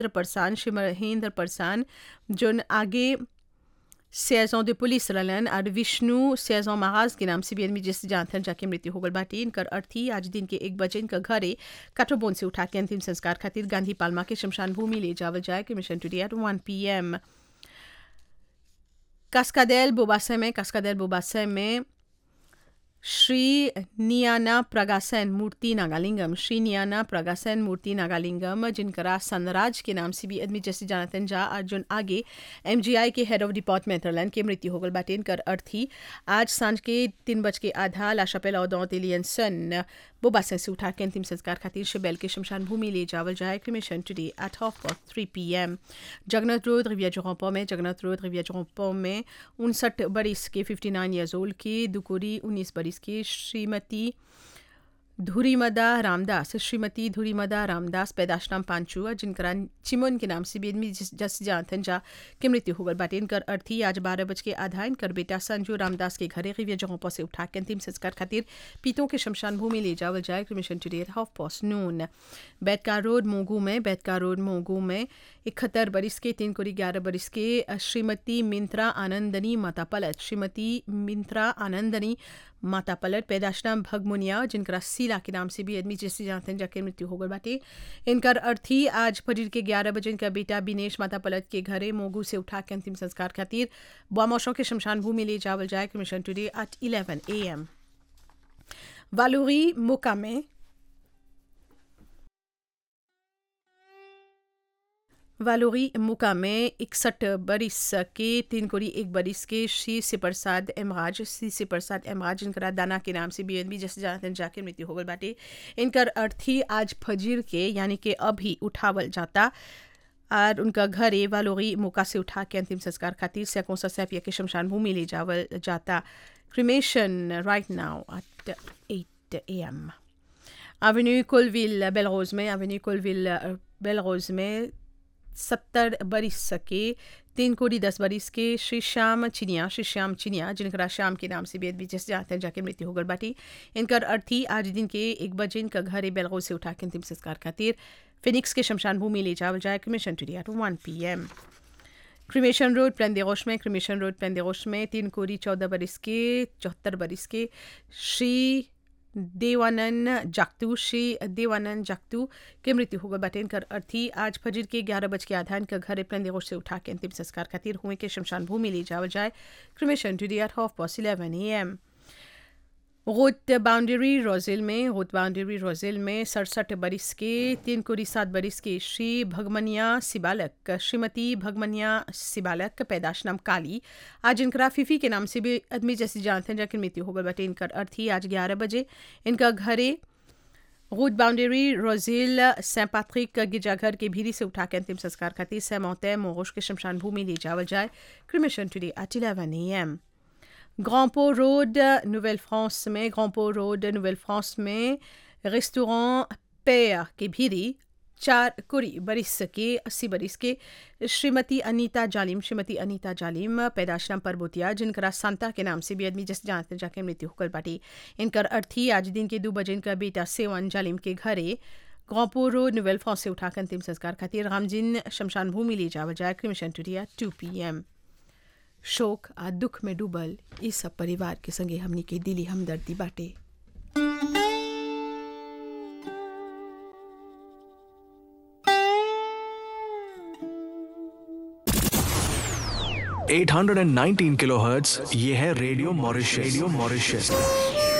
परसान श्री महेंद्र परसान जोन आगे 16 ans de पुलिस रलन और विष्णु 16 ans महाज के नाम से भी आदमी जिस जानथन जाके मृत्यु हो गल बाटे। इनकर अर्थी आज दिन के 1 बजे इनका घरे काठोबोन से उठा के अंतिम संस्कार खातिर गांधी पालमा के शमशान भूमि ले जावल जाए कि मिशन टुडे एट 1 PM। कास्काडेल बोबासे में श्री नियाना प्रगासन मूर्ति नागालिंगम जिनकरा सनराज के नाम से भी आदमी जैसे जानतन जा अर्जुन आगे MGI के हेड ऑफ डिपार्टमेंट रलन के मृत्यु हो गल बाटे। इनकर अर्थी आज सांझ के 3:30 ला शपेल औदौत एलियनसन बोबासन से उठा के अंतिम संस्कार खातिर शेबेल के शमशान भूमि ले जावल जाए cremation today at 3 PM। Jagannath road रिविया जोरपो में 59 बरिस के 59 ईयर्स ओल्ड के दुकोरी 19 बरिस की श्रीमती धुरीमदा रामदास पैदाशनाम पांचुआ जिनका चिमन के नाम से भी आदमी जस जानथन जा के मृत्यु हो गल बाटे। इनकर अर्थी आज 12:00 इनकर बेटा संजू रामदास के घरे रिविया जगहों से उठा के अंतिम संस्कार खातिर पीतों के शमशान भूमि ले जावल जाए मिशन टुडे एट 12:30 बैतकार रोड मोगू में 71 बरिस के 3 कोरी 11 बरिस के श्रीमती मिंत्रा आनंदनी माता पलट पैदाशनाम भगमुनिया जिनका सीला के नाम से भी आदमी जैसे जानते हैं जाके मृत्यु हो गल बाटे। इनकर अर्थी आज फजर के 11 बजे इनका बेटा बिनेश माता पलट के घरे मोगू से उठा के अंतिम संस्कार खातिर बुआमोशों के शमशान भूमि ले जावल जाए मिशन टुडे एट 11 AM। वालूरी मुका में 61 बरिस के 3 कोरी 1 बरिस के श्री सिप्रसाद एमराज जिनका दाना के नाम से भी जैसे जानते हैं जाके मृत्यु हो गल बाटे। इनकर अर्थी आज फजीर के यानी कि अभी उठावल जाता और उनका घरे वालोरी मुका से उठा के अंतिम संस्कार खातिर सैकोसा सैपिया के शमशान भूमि ले जावल जाता। Cremation right now at 8 AM। Avenue कोलविल Belrose में 70 बरिस के 3 कोरी 10 बरिस के श्री श्याम चिनिया जिनका श्याम के नाम से भी जैसे जाते हैं जाके मृत्यु हो गल बाटी। इनकर अर्थी आज दिन के 1 बजे इनका घरे बेलगो से उठा के अंतिम संस्कार खातिर फिनिक्स के शमशान भूमि ले जावल जाए cremation today at 1 PM। Cremation road प्लेंदेरोश में 3 कोरी 14 बरिस के 74 बरिस के श्री देवानंद जागतू के मृत्यु हो गल बाटे। इनकर अर्थी आज फजर के 11:10 इनका घरे प्लेंदेरोश से उठा के अंतिम संस्कार खातिर हुए के शमशान भूमि ले जावल जाए cremation today at 11 AM। Road boundary रोजिल में 67 बरिस के 3 कोरी 7 बरिस के श्रीमती भगमनिया सिबालक पैदाशनाम काली आज इनका फीफी के नाम से भी आदमी जैसे जानते हैं जाकर मृत्यु हो गल बाटे। इनकर अर्थी आज 11 बजे इनका घरे रोड बाउंड्री रोजिल सेंट पैट्रिक गिरजाघर के भीरी से उठा के अंतिम संस्कार खातिर सैमौते मोरोश के शमशान भूमि ले जावल जाए cremation today at 11 AM। ग्रांपो road नोवेल फ्रांस में रेस्टोरेंट पेयर के भीरी 4 कोरी बरिस के 80 बरिस के श्रीमती अनीता जालिम पैदाशनाम परबोतिया जिनका सांता के नाम से भी आदमी जैसे जानते जाके मृत्यु हो गल बाटी। इनकर अर्थी आज दिन के 2 बजे इनका बेटा सेवन जालिम के घरे ग्रांपो रोड नोवेल फ्रांस से उठा के अंतिम संस्कार खातिर रामजिन शमशान भूमि ले जावल जाए क्रिमेशन टुडे एट 2 PM। शोक आ दुख में डूबल इस सब परिवार के संगे हमनी के दिली हमदर्दी बाटे। $819 किलोहर्ट्ज़ ये है रेडियो मॉरिशस।